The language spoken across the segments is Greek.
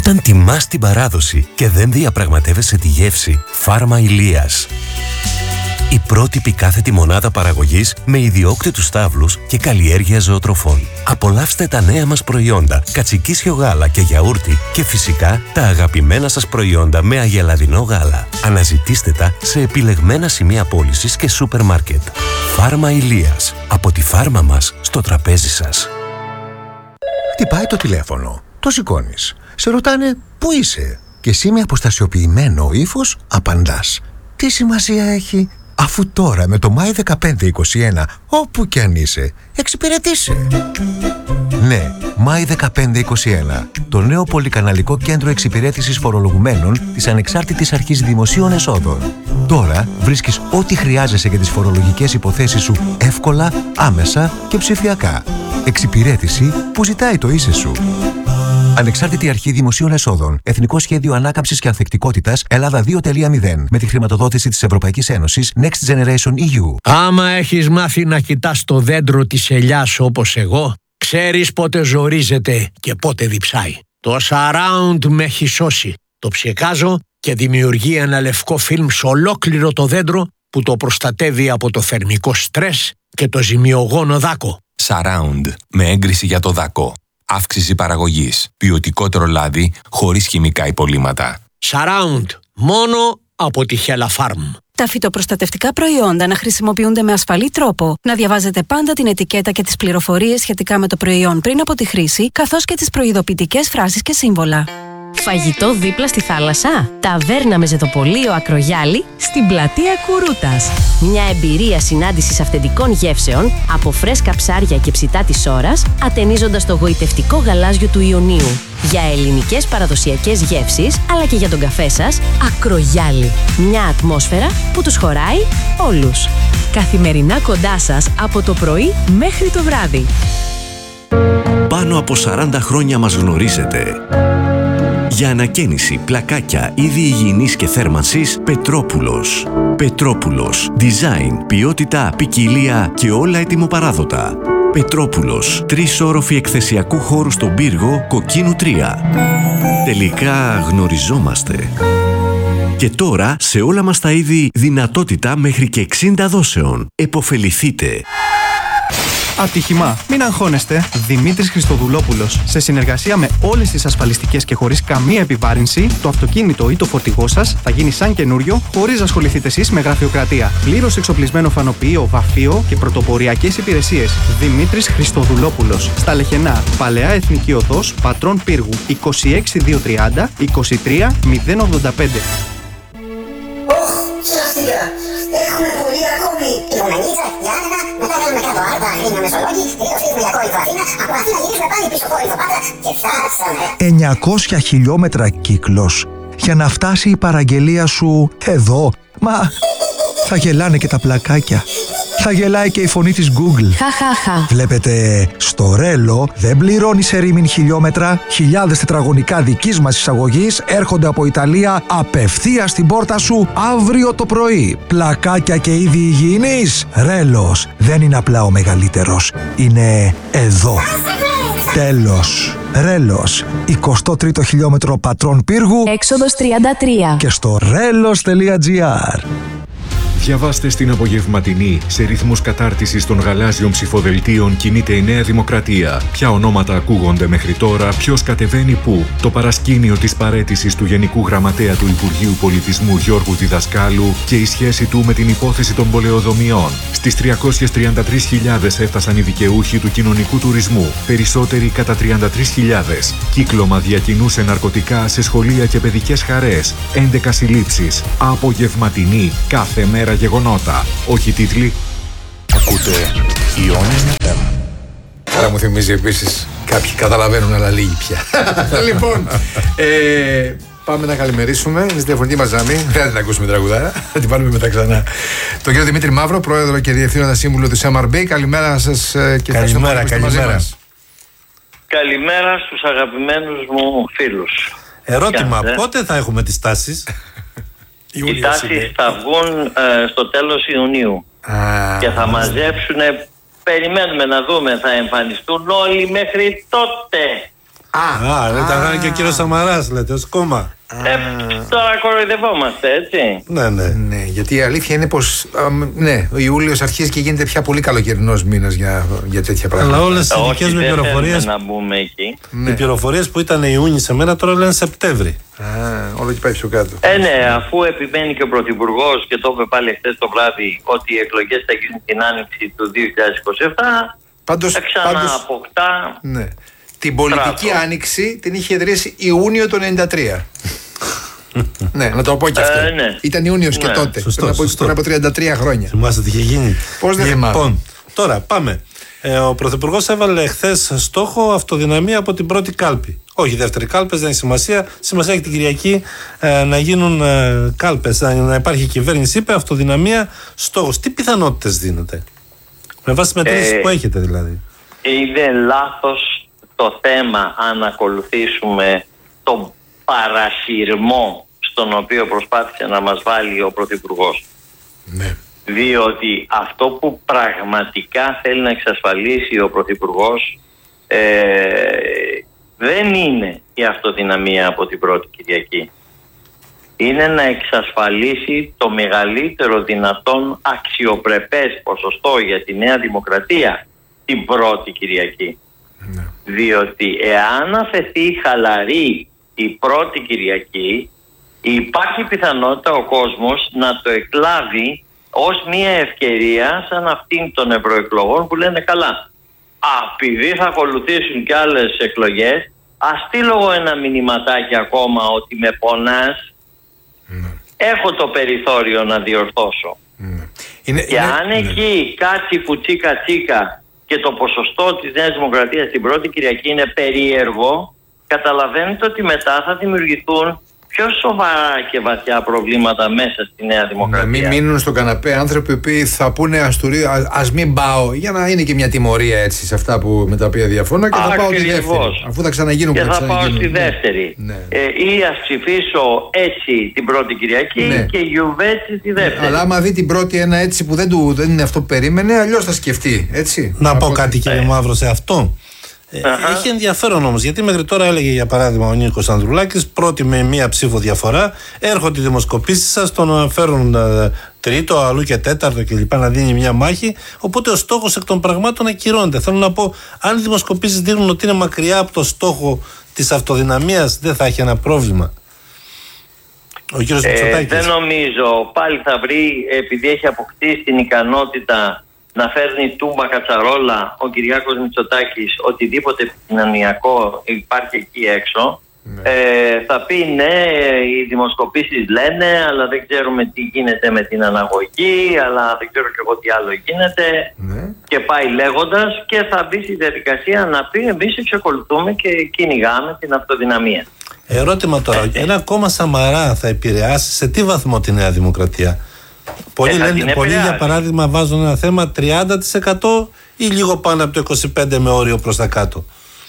Όταν τιμάς την παράδοση και δεν διαπραγματεύεσαι τη γεύση, Φάρμα Ηλίας. Η πρότυπη κάθετη μονάδα παραγωγής με ιδιόκτητους στάβλους και καλλιέργεια ζωοτροφών. Απολαύστε τα νέα μας προϊόντα, κατσικίσιο γάλα και γιαούρτι και φυσικά τα αγαπημένα σας προϊόντα με αγελαδινό γάλα. Αναζητήστε τα σε επιλεγμένα σημεία πώλησης και σούπερ μάρκετ. Φάρμα Ηλίας. Από τη φάρμα μας στο τραπέζι σας. Χτυπάει το τηλέφωνο. Το σηκώνεις. Σε ρωτάνε πού είσαι. Και εσύ με αποστασιοποιημένο ύφος απαντάς. Τι σημασία έχει, αφού τώρα με το Μάη 1521, όπου κι αν είσαι, εξυπηρετήσαι. Ναι, Μάη 1521, το νέο πολυκαναλικό κέντρο εξυπηρέτησης φορολογουμένων της Ανεξάρτητης Αρχής Δημοσίων Εσόδων. Τώρα βρίσκεις ό,τι χρειάζεσαι για τις φορολογικές υποθέσεις σου εύκολα, άμεσα και ψηφιακά. Εξυπηρέτηση που ζητάει το είσαι σου. Ανεξάρτητη Αρχή Δημοσίων Εσόδων. Εθνικό Σχέδιο Ανάκαμψης και Ανθεκτικότητας Ελλάδα 2.0. Με τη χρηματοδότηση της Ευρωπαϊκής Ένωσης Next Generation EU. Άμα έχεις μάθει να κοιτάς το δέντρο της ελιάς όπως εγώ, ξέρεις πότε ζορίζεται και πότε διψάει. Το Surround με έχει σώσει. Το ψεκάζω και δημιουργεί ένα λευκό φιλμ σε ολόκληρο το δέντρο που το προστατεύει από το θερμικό στρες και το ζημιογόνο δάκο. Surround με έγκριση για το δάκο. Αύξηση παραγωγής. Ποιοτικότερο λάδι χωρίς χημικά υπολείμματα. Surround. Μόνο από τη Hella Farm. Τα φυτοπροστατευτικά προϊόντα να χρησιμοποιούνται με ασφαλή τρόπο. Να διαβάζετε πάντα την ετικέτα και τις πληροφορίες σχετικά με το προϊόν πριν από τη χρήση, καθώς και τις προειδοποιητικές φράσεις και σύμβολα. Φαγητό δίπλα στη θάλασσα. Ταβέρνα με ζετοπολείο Ακρογιάλη στην πλατεία Κουρούτας. Μια εμπειρία συνάντησης αυθεντικών γεύσεων από φρέσκα ψάρια και ψητά της ώρας, ατενίζοντας το γοητευτικό γαλάζιο του Ιωνίου. Για ελληνικές παραδοσιακές γεύσεις, αλλά και για τον καφέ σας, Ακρογιάλη. Μια ατμόσφαιρα που τους χωράει όλους. Καθημερινά κοντά σας από το πρωί μέχρι το βράδυ. Πάνω από 40 χρόνια μας γνωρίζετε. Για ανακαίνιση, πλακάκια, είδη υγιεινής και θέρμανσης, Πετρόπουλος. Πετρόπουλος. Design, ποιότητα, ποικιλία και όλα ετοιμοπαράδοτα. Πετρόπουλος. 3 όροφοι εκθεσιακού χώρου στον πύργο, Κοκκίνου 3. Τελικά γνωριζόμαστε. Και τώρα σε όλα μας τα είδη δυνατότητα μέχρι και 60 δόσεων. Εποφεληθείτε. Ατύχημα. Μην αγχώνεστε. Δημήτρης Χριστοδουλόπουλος. Σε συνεργασία με όλες τις ασφαλιστικές και χωρίς καμία επιβάρυνση, το αυτοκίνητο ή το φορτηγό σας θα γίνει σαν καινούριο, χωρίς να ασχοληθείτε εσείς με γραφειοκρατία. Πλήρως εξοπλισμένο φανοποιείο, βαφείο και πρωτοποριακές υπηρεσίες. Δημήτρης Χριστοδουλόπουλος. Στα Λεχενά. Παλαιά Εθνική Οδός, Πατρών Πύργου. 26230 23 085. Σωστά. Έχουμε πολύ ακόμη. Υπομενίτσα, Γιάννενα, μετά κάνουμε κάτω Άρτα, Αγρίνιο Μεσολόγγι, τελειώσαμε για Κόρινθο Αθήνα, από Αθήνα γυρίσουμε πάλι πίσω Κόρινθο Πάτρα και φτάσαμε. 900 χιλιόμετρα κύκλος για να φτάσει η παραγγελία σου εδώ. Μα θα γελάνε και τα πλακάκια. Θα γελάει και η φωνή της Google. Χαχαχα. Βλέπετε, στο Ρέλο δεν πληρώνει σε ρήμην χιλιόμετρα. Χιλιάδες τετραγωνικά δικής μας εισαγωγής έρχονται από Ιταλία απευθείας στην πόρτα σου αύριο το πρωί. Πλακάκια και είδη υγιεινής. Ρέλος δεν είναι απλά ο μεγαλύτερος. Είναι εδώ. Τέλος. Ρέλος. 23ο χιλιόμετρο Πατρών Πύργου. Έξοδος 33. Και στο relos.gr. Διαβάστε στην απογευματινή. Σε ρυθμούς κατάρτισης των γαλάζιων ψηφοδελτίων κινείται η Νέα Δημοκρατία. Ποια ονόματα ακούγονται μέχρι τώρα, ποιος κατεβαίνει πού. Το παρασκήνιο της παραίτησης του Γενικού Γραμματέα του Υπουργείου Πολιτισμού Γιώργου Διδασκάλου και η σχέση του με την υπόθεση των πολεοδομιών. Στις 333.000 έφτασαν οι δικαιούχοι του κοινωνικού τουρισμού. Περισσότεροι κατά 33.000. Κύκλωμα διακινούσε ναρκωτικά σε σχολεία και παιδικές χαρές. 11 συλλήψεις. Απογευματινή. Κάθε μέρα γεγονότα. Όχι τίτλοι. Ακούτε Ion FM. Άρα μου θυμίζει επίσης κάποιοι καταλαβαίνουν αλλά λίγοι πια. Λοιπόν, πάμε να καλημερίσουμε. Είναι στη διαφορετική μας γραμμή. Δεν θα την ακούσουμε τραγουδάρα. Θα την πάρουμε μετά ξανά. Τον κύριο Δημήτρη Μαύρο, πρόεδρο και διευθύνοντα σύμβουλο της MRB. Καλημέρα σας και καλημέρα. Καλημέρα στους αγαπημένους μου φίλους. Ερώτημα, πότε θα έχουμε τις τάσεις? Οι τάσεις θα βγουν στο τέλος Ιουνίου και θα μαζέψουν, περιμένουμε να δούμε, θα εμφανιστούν όλοι μέχρι τότε. Ήταν και ο κύριος Σαμαράς, λέτε, ως κόμμα. Τώρα κοροϊδευόμαστε, έτσι. Ναι, γιατί η αλήθεια είναι πως ο Ιούλιος αρχίζει και γίνεται πια πολύ καλοκαιρινός μήνας για τέτοια πράγματα. Αλλά όλες οι δικές μου πληροφορίες, να μπούμε εκεί. Οι πληροφορίες που ήταν Ιούνιο σε μένα τώρα λένε Σεπτέμβρη. Όλο και πάει πιο κάτω. Ναι, αφού επιμένει και ο Πρωθυπουργός και το είπε πάλι χθες το βράδυ ότι οι εκλογές θα γίνουν την άνοιξη του 2027, πάντως αποκτά. Ναι. Την πολιτική άνοιξη την είχε ιδρύσει Ιούνιο το 1993. Ναι, να το πω και αυτό. Ναι. Ήταν Ιούνιος και τότε. Πριν από 33 χρόνια. Θυμάστε τι είχε γίνει. Πώς δεν θυμάμαι. Λοιπόν, τώρα πάμε. Ο Πρωθυπουργός έβαλε χθες στόχο αυτοδυναμία από την πρώτη κάλπη. Όχι δεύτερη κάλπες, δεν έχει σημασία. Σημασία έχει την Κυριακή να γίνουν κάλπες, να υπάρχει κυβέρνηση. Είπε αυτοδυναμία στόχος. Τι πιθανότητες δίνετε, με βάση τις μετρήσεις που έχετε δηλαδή? Είναι λάθος το θέμα αν ακολουθήσουμε τον παρασυρμό στον οποίο προσπάθησε να μας βάλει ο Πρωθυπουργός. Ναι. Διότι αυτό που πραγματικά θέλει να εξασφαλίσει ο Πρωθυπουργός δεν είναι η αυτοδυναμία από την πρώτη Κυριακή. Είναι να εξασφαλίσει το μεγαλύτερο δυνατόν αξιοπρεπές ποσοστό για τη Νέα Δημοκρατία την πρώτη Κυριακή. Ναι. Διότι εάν αφαιθεί χαλαρή η πρώτη Κυριακή, υπάρχει πιθανότητα ο κόσμος να το εκλάβει ως μια ευκαιρία σαν αυτήν των ευρωεκλογών που λένε καλά, επειδή θα ακολουθήσουν και άλλες εκλογές, ας στείλω ένα μηνυματάκι ακόμα ότι με πονάς, έχω το περιθώριο να διορθώσω. Και αν εκεί κάτσει που τσίκα τσίκα και το ποσοστό της Νέας Δημοκρατίας την πρώτη Κυριακή είναι περίεργο, καταλαβαίνετε ότι μετά θα δημιουργηθούν πιο σοβαρά και βαθιά προβλήματα μέσα στη Νέα Δημοκρατία. Να μην μείνουν στον καναπέ άνθρωποι που θα πούνε ας μην πάω, για να είναι και μια τιμωρία έτσι σε αυτά με τα οποία διαφωνώ και θα πάω τη δεύτερη. Αφού θα ξαναγίνουν και θα πάω στη δεύτερη. Ή ας ψηφίσω έτσι την πρώτη Κυριακή και γιουβέτσι τη δεύτερη. Αλλά άμα δει την πρώτη ένα έτσι που δεν είναι αυτό που περίμενε, αλλιώς θα σκεφτεί. Έτσι. Να πω κάτι κύριε Μαύρο σε αυτό. Έχει ενδιαφέρον όμως, γιατί μέχρι τώρα έλεγε για παράδειγμα ο Νίκος Ανδρουλάκης πρώτη με μία ψήφο διαφορά, έρχονται οι δημοσκοπήσεις σας, τον φέρουν τρίτο, αλλού και τέταρτο κλπ. Να δίνει μια μάχη. Οπότε ο στόχος εκ των πραγμάτων ακυρώνεται. Θέλω να πω, αν οι δημοσκοπήσεις δείχνουν ότι είναι μακριά από το στόχο της αυτοδυναμίας, δεν θα έχει ένα πρόβλημα. Ο κύριος Μητσοτάκης. Δεν νομίζω. Πάλι θα βρει, επειδή έχει αποκτήσει την ικανότητα να φέρνει τούμπα κατσαρόλα ο Κυριάκος Μητσοτάκης, οτιδήποτε επικοινωνιακό υπάρχει εκεί έξω, θα πει ναι, οι δημοσκοπήσεις λένε, αλλά δεν ξέρουμε τι γίνεται με την αναγωγή, αλλά δεν ξέρω και εγώ τι άλλο γίνεται, και πάει λέγοντας, και θα μπει στη διαδικασία να πει εμείς εξακολουθούμε και κυνηγάμε την αυτοδυναμία. Ερώτημα τώρα, ένα κόμμα Σαμαρά θα επηρεάσει σε τι βαθμό τη Νέα Δημοκρατία? Πολλοί για παράδειγμα βάζουν ένα θέμα 30% ή λίγο πάνω από το 25% με όριο προς τα κάτω.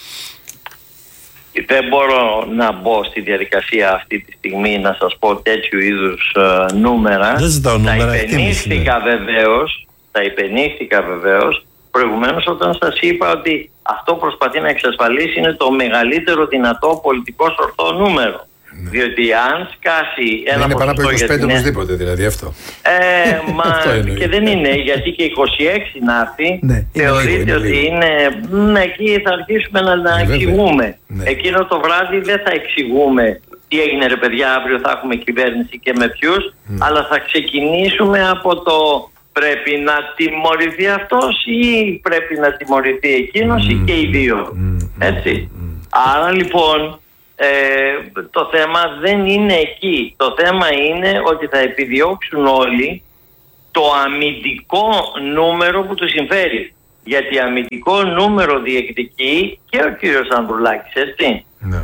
Δεν μπορώ να μπω στη διαδικασία αυτή τη στιγμή να σας πω τέτοιου είδους νούμερα. Δεν ζητάω νούμερα. Τα υπενήχθηκα βεβαίως προηγουμένως όταν σας είπα ότι αυτό που προσπαθεί να εξασφαλίσει είναι το μεγαλύτερο δυνατό πολιτικό σορθό νούμερο. Διότι αν σκάσει ένα είναι πάνω από 25 οπωσδήποτε δηλαδή αυτό. Και δεν είναι, γιατί και 26 να έρθει θεωρείται ότι είναι εκεί θα αρχίσουμε να εξηγούμε. Εκείνο το βράδυ δεν θα εξηγούμε τι έγινε ρε παιδιά, αύριο θα έχουμε κυβέρνηση και με ποιους, αλλά θα ξεκινήσουμε από το πρέπει να τιμωρηθεί αυτός ή πρέπει να τιμωρηθεί εκείνος ή και οι δύο. Έτσι. Άρα λοιπόν το θέμα δεν είναι εκεί. Το θέμα είναι ότι θα επιδιώξουν όλοι το αμυντικό νούμερο που τους συμφέρει. Γιατί αμυντικό νούμερο διεκδικεί και ο κύριος Ανδρουλάκης, έτσι.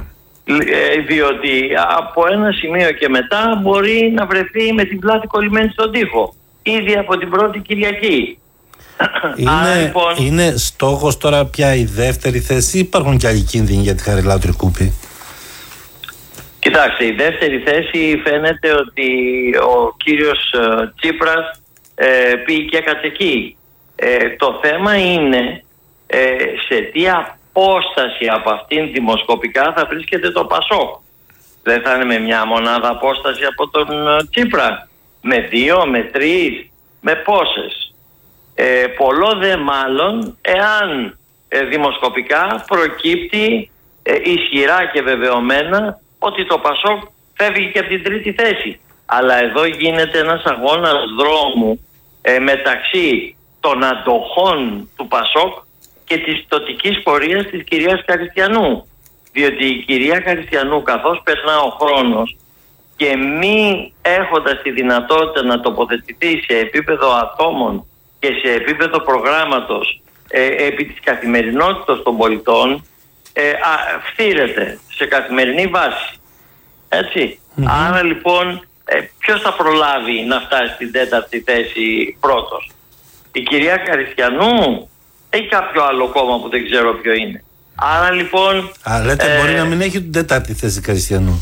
Διότι από ένα σημείο και μετά μπορεί να βρεθεί με την πλάτη κολλημένη στον τοίχο ήδη από την πρώτη Κυριακή. Είναι στόχος τώρα πια η δεύτερη θέση ή υπάρχουν και άλλοι κίνδυνοι για τη Χαριλάου Τρικούπη? Κοιτάξτε, η δεύτερη θέση φαίνεται ότι ο κύριος Τσίπρας πήγε και έκατσε εκεί. Το θέμα είναι σε τι απόσταση από αυτήν δημοσκοπικά θα βρίσκεται το ΠΑΣΟΚ. Δεν θα είναι με μια μονάδα απόσταση από τον Τσίπρα, με 2, με 3, με πόσες. Πολλό δε μάλλον εάν δημοσκοπικά προκύπτει ισχυρά και βεβαιωμένα ότι το ΠΑΣΟΚ φεύγει και από την τρίτη θέση. Αλλά εδώ γίνεται ένας αγώνας δρόμου μεταξύ των αντοχών του ΠΑΣΟΚ και της τοτικής πορείας της κυρίας Καριστιανού. Διότι η κυρία Καριστιανού, καθώς περνά ο χρόνος και μη έχοντας τη δυνατότητα να τοποθετηθεί σε επίπεδο ατόμων και σε επίπεδο προγράμματος επί της καθημερινότητας των πολιτών, φθήρεται σε καθημερινή βάση. Έτσι. Άρα λοιπόν ποιος θα προλάβει να φτάσει στην 4η θέση πρώτος? Η κυρία Καριστιανού ή κάποιο άλλο κόμμα που δεν ξέρω ποιο είναι? Άρα λοιπόν... λέτε μπορεί να μην έχει την 4η θέση Καριστιανού.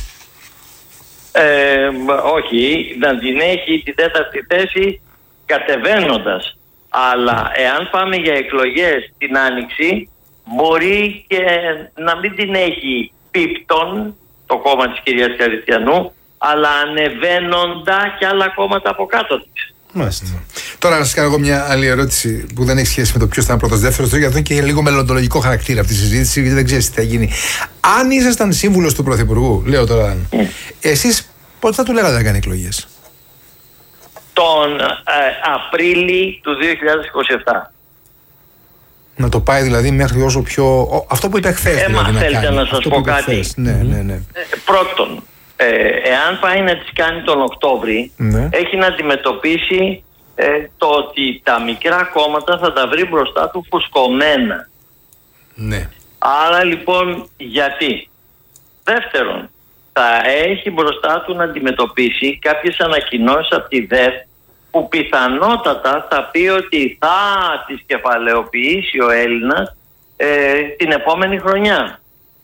Όχι, να την έχει την 4η θέση κατεβαίνοντας. Αλλά εάν πάμε για εκλογές την Άνοιξη, μπορεί και να μην την έχει πίπτον το κόμμα της κυρίας Καριστιανού, αλλά ανεβαίνοντα και άλλα κόμματα από κάτω της. Μάλιστα. Τώρα να σας κάνω εγώ μια άλλη ερώτηση που δεν έχει σχέση με το ποιος θα είναι πρώτος δεύτερος, γιατί αυτό είναι και λίγο μελλοντολογικό χαρακτήρα αυτή η συζήτηση, γιατί δεν ξέρεις τι θα γίνει. Αν ήσασταν σύμβουλος του Πρωθυπουργού, λέω τώρα, εσείς πότε θα του λέγατε να κάνει εκλογές? Τον Απρίλη του 2027. Να το πάει δηλαδή μέχρι όσο πιο... Αυτό που είπε χθες δηλαδή, θέλετε να σας πω κάτι? Ναι. Πρώτον, εάν πάει να τις κάνει τον Οκτώβρη, έχει να αντιμετωπίσει το ότι τα μικρά κόμματα θα τα βρει μπροστά του φουσκωμένα. Ναι. Άρα λοιπόν γιατί? Δεύτερον, θα έχει μπροστά του να αντιμετωπίσει κάποιες ανακοινώσεις από τη ΔΕΘ που πιθανότατα θα πει ότι θα τις κεφαλαιοποιήσει ο Έλληνας την επόμενη χρονιά.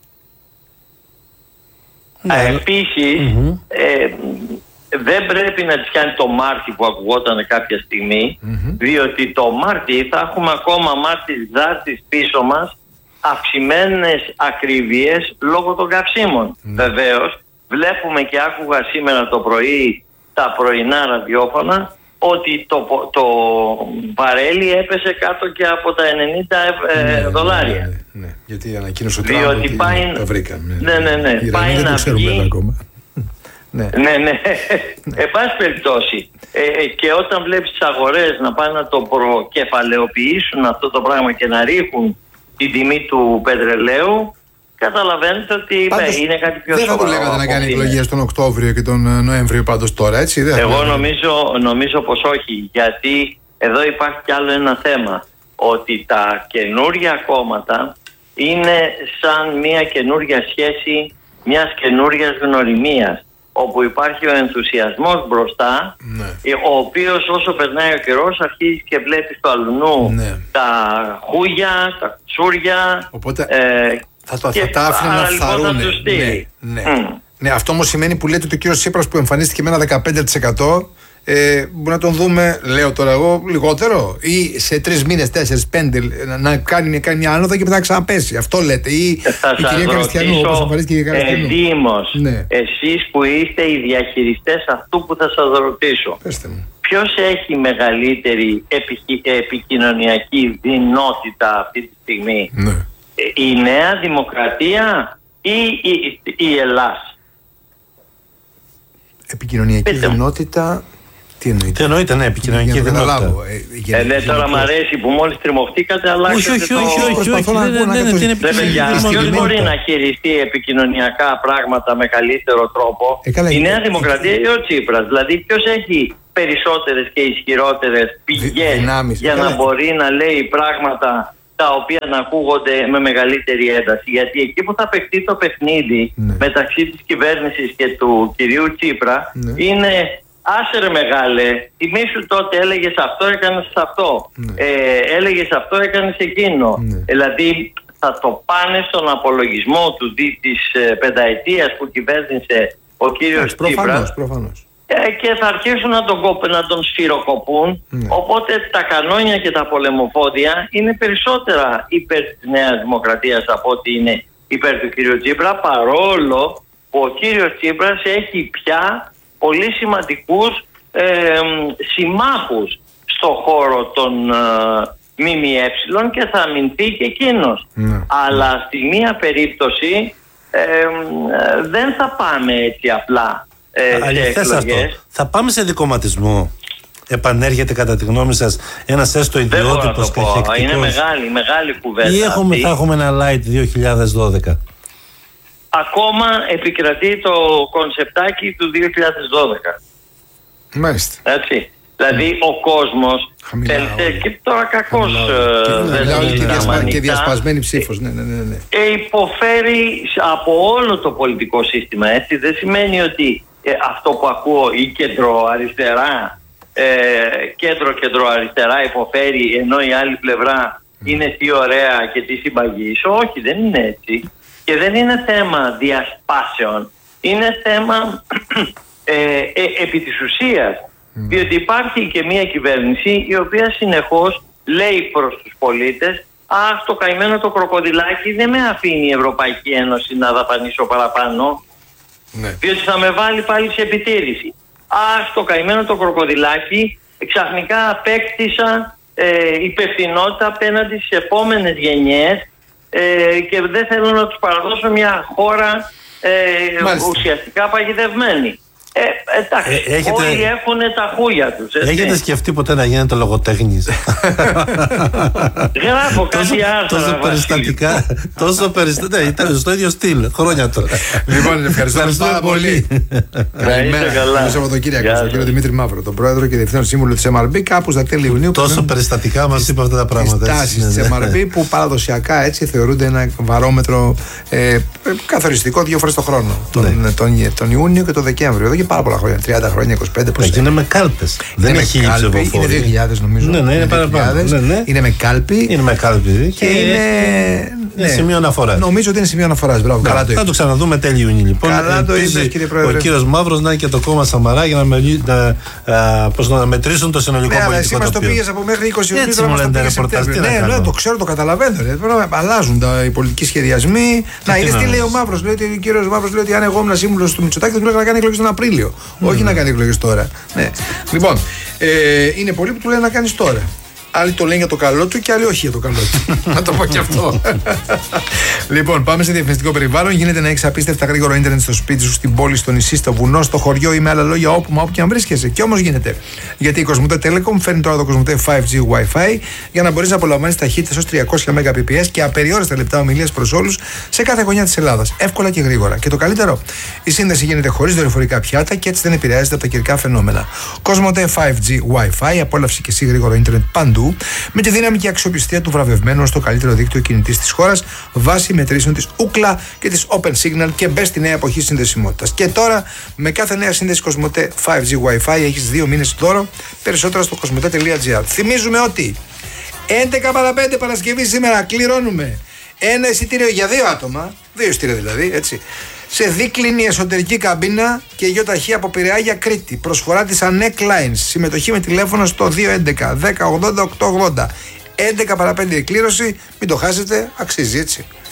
Επίσης, δεν πρέπει να τις κάνει το Μάρτι που ακουγόταν κάποια στιγμή, διότι το Μάρτι θα έχουμε ακόμα Μάρτις Δάρτης πίσω μας, αυξημένες ακριβίες λόγω των καυσίμων. Βεβαίως, βλέπουμε και άκουγα σήμερα το πρωί τα πρωινά ραδιόφωνα ότι το βαρέλι έπεσε κάτω και από τα $90. Ναι. Γιατί ανακοίνωσε ο Τραμπ ότι το βρήκαν. Ναι. Πάει να βγει. Ναι. Εν πάση περιπτώσει, και όταν βλέπεις τις αγορές να πάνε να το προκεφαλαιοποιήσουν αυτό το πράγμα και να ρίχνουν την τιμή του πετρελαίου, καταλαβαίνετε ότι είναι κάτι πιο σοβαρό. Δεν θα το λέγατε να κάνει εκλογές τον Οκτώβριο και τον Νοέμβριο πάντως τώρα, έτσι? Εγώ νομίζω πως όχι, γιατί εδώ υπάρχει κι άλλο ένα θέμα, ότι τα καινούρια κόμματα είναι σαν μια καινούρια σχέση μιας καινούριας γνωριμίας, όπου υπάρχει ο ενθουσιασμός μπροστά, ο οποίος όσο περνάει ο καιρός αρχίζει και βλέπει στο αλουνού τα χούγια, τα τσούρια. Οπότε θα τα άφηνε να φθαρούνε. Ναι, αυτό όμως σημαίνει που λέτε ότι ο κύριος Τσίπρας που εμφανίστηκε με ένα 15% μπορεί να τον δούμε, λέω τώρα εγώ, λιγότερο, ή σε 3 μήνες, 4-5 να κάνει μια άνοδο και μετά να ξαναπέσει. Αυτό λέτε? Ή η κυρία Καριστιανού, όπως εμφανίστηκε η κυρία Καριστιανού? Εντύμως, εσείς που είστε οι διαχειριστές αυτού που θα σας ρωτήσω, ποιος έχει μεγαλύτερη επικοινωνιακή δυνότητα αυτή τη στιγμή? Η Νέα Δημοκρατία ή η Ελλάς? Επικοινωνιακή δυνότητα... Τι εννοείται, ναι, επικοινωνική δυνατότητα. Τώρα μ' αρέσει που μόλις τριμωχτήκατε, αλλά... Όχι, ποιος μπορεί να χειριστεί επικοινωνιακά πράγματα με καλύτερο τρόπο? Η Νέα Δημοκρατία ή ο Τσίπρας? Δηλαδή ποιος έχει περισσότερες και ισχυρότερες πηγές για να μπορεί να λέει πράγματα τα οποία να ακούγονται με μεγαλύτερη ένταση? Γιατί εκεί που θα παιχτεί το παιχνίδι μεταξύ της κυβέρνησης και του κυρίου Τσίπρα είναι... Άσε ρε μεγάλε, θυμήσου τότε έλεγες αυτό, έκανες αυτό. Έλεγες αυτό, έκανες εκείνο. Δηλαδή θα το πάνε στον απολογισμό του της πενταετίας που κυβέρνησε ο κύριος Τσίπρας. Προφανώς. και θα αρχίσουν να τον σφυροκοπούν. Οπότε τα κανόνια και τα πολεμοφόδια είναι περισσότερα υπέρ της Νέας Δημοκρατίας από ότι είναι υπέρ του κύριου Τσίπρα, παρόλο που ο κύριος Τσίπρας έχει πια πολύ σημαντικούς συμμάχους στο χώρο των ΜΜΕ και θα αμυνθεί και εκείνος. Αλλά στη μία περίπτωση δεν θα πάμε έτσι απλά σε εκλογές. Θα πάμε σε δικομματισμό. Επανέρχεται κατά τη γνώμη σας ένας έστω ιδιότυπος και χεκτικός? Είναι μεγάλη κουβέντα. Ή θα έχουμε ένα light 2012? Ακόμα επικρατεί το κονσεπτάκι του 2012. Μάλιστα. Έτσι. Δηλαδή ο κόσμος και τώρα κακώς και διασπασμένη ψήφος. Ναι. Υποφέρει από όλο το πολιτικό σύστημα. Έτσι. Δεν σημαίνει ότι αυτό που ακούω η κεντροαριστερά κέντρο-αριστερά υποφέρει ενώ η άλλη πλευρά είναι τι ωραία και τι συμπαγής. Όχι, δεν είναι έτσι. Και δεν είναι θέμα διασπάσεων. Είναι θέμα επί της ουσίας. Διότι υπάρχει και μια κυβέρνηση η οποία συνεχώς λέει προς τους πολίτες: αχ, το καημένο το κροκοδιλάκι δεν με αφήνει η Ευρωπαϊκή Ένωση να δαπανίσω παραπάνω, διότι θα με βάλει πάλι σε επιτήρηση. Αχ, το καημένο το κροκοδιλάκι ξαφνικά απέκτησα υπευθυνότητα απέναντι στις επόμενες γενιές και δεν θέλω να τους παραδώσω μια χώρα ουσιαστικά παγιδευμένη. Εντάξει, όλοι έχουν τα χούλια τους. Έχετε σκεφτεί ποτέ να γίνετε λογοτέχνης? Γράφω κάτι άρθρα. Τόσο περιστατικά. Ναι, ήταν στο ίδιο στυλ. Χρόνια τώρα. Λοιπόν, ευχαριστώ πάρα πολύ. Καλημέρα. Καλό Σαββατοκύριακο στον κύριο Δημήτρη Μαύρο, τον πρόεδρο και διευθύνων σύμβουλο της MRB, κάπου στα τέλη Ιουνίου. Τόσο περιστατικά μας είπε αυτά τα πράγματα. Τις τάσεις της MRB που παραδοσιακά έτσι θεωρούνται ένα βαρόμετρο καθοριστικό 2 φορές το χρόνο. Τον Ιούνιο και τον Δεκέμβριο. Εδώ και πάρα πολλά χρόνια, 30 χρόνια, 25. Πώς είναι με κάλπες. Δεν έχει κάλπη. Είναι 2000 νομίζω. Ναι, είναι παραπάνω. Είναι με κάλπη. Είναι με κάλπη. Και είναι σημείο αναφοράς. Νομίζω ότι είναι σημείο αναφοράς. Μπράβο, καλά το είπες. Θα το ξαναδούμε τέλη Ιουνίου λοιπόν. Καλά το είπες, κύριε Πρόεδρε. Ο κύριος Μαύρος να είναι και το κόμμα Σαμαρά για να μετρήσουν το συνολικό πολιτικό τοπίο. Εσύ μας το πήγες από μέχρι 20 Ιουνίου. Έτσι μου λένε τα ρεπορτάζ. Ναι, το ξέρω, το καταλαβαίνω. Αλλάζουν οι πολιτικοί σχεδιασμοί. Να είδες τι λέει ο Μαύρος. Ο κύριος Μαύρος λέει ότι αν εγώ ήμουν σύμβουλος του Μητσοτάκη θα του έλεγα να κάνει εκλογές τον Απρίλιο. Όχι να κάνει εκλογές τώρα. Ναι. Λοιπόν, είναι πολλοί που του λένε να κάνεις τώρα. Άλλοι το λένε για το καλό του και άλλοι όχι για το καλό του. Να το πω και αυτό. Λοιπόν, πάμε σε διαφημιστικό περιβάλλον. Γίνεται να έχεις απίστευτα γρήγορο ίντερνετ στο σπίτι σου, στην πόλη, στο νησί, στο βουνό, στο χωριό ή με άλλα λόγια όπου και αν βρίσκεσαι. Και όμως γίνεται. Γιατί η Κοσμοτέ Telecom φέρνει τώρα το Κοσμοτέ 5G Wi-Fi για να μπορείς να απολαμβάνεις ταχύτητες ως 300 Mbps και απεριόριστα λεπτά ομιλίας προς όλους σε κάθε γωνιά της Ελλάδας. Εύκολα και γρήγορα. Και το καλύτερο, η σύνδεση γίνεται χωρίς δορυφορικά πιάτα και έτσι δεν επηρεάζεται από τα καιρικά φαινόμενα. Κοσμοτέ 5G Wi-Fi, απόλαυση και εσύ γρήγορο ίντερνετ παντού. Με τη δύναμη και αξιοπιστία του βραβευμένου στο καλύτερο δίκτυο κινητής της χώρας βάσει μετρήσεων της Ookla και της Open Signal και μπες στη νέα εποχή συνδεσιμότητας. Και τώρα με κάθε νέα σύνδεση Κοσμοτέ 5G Wi-Fi έχεις 2 μήνες δώρο, περισσότερα στο κοσμοτέ.gr. Θυμίζουμε ότι 11 παρα 5 Παρασκευή σήμερα κληρώνουμε ένα εισιτήριο για 2 άτομα, 2 εισιτήρια δηλαδή, έτσι, σε δίκλινη εσωτερική καμπίνα και ΙΟΤΑΧΗ από Πειραιά για Κρήτη. Προσφορά της ANEC Lines. Συμμετοχή με τηλέφωνο στο 211 1080 880. 11 παρα 5 η κλήρωση. Μην το χάσετε, αξίζει έτσι.